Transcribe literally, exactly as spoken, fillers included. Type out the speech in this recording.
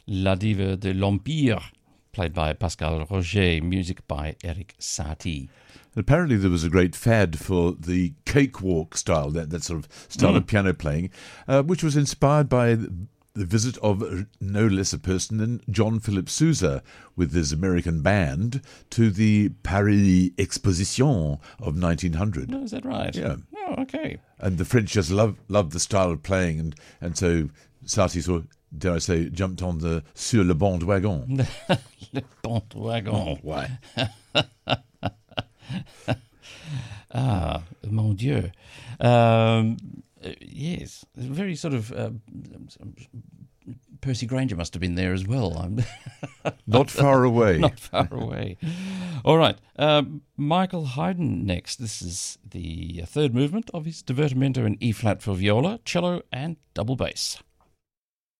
La Diva de l'Empire, played by Pascal Roger, music by Eric Satie. Apparently there was a great fad for the cakewalk style, that, that sort of style mm. of piano playing, uh, which was inspired by the, the visit of no less a person than John Philip Sousa with his American band to the Paris Exposition of nineteen hundred. Oh, is that right? Yeah. Oh, okay. And the French just loved, loved the style of playing, and, and so Satie sort of, dare I say, jumped on the sur le bon wagon. Le bon wagon. Oh, why? Ah, mon Dieu. Um, yes, very sort of... Uh, Percy Granger must have been there as well. Not far away. Not far away. All right. Uh, Michael Haydn next. This is the third movement of his Divertimento in E-flat for viola, cello and double bass.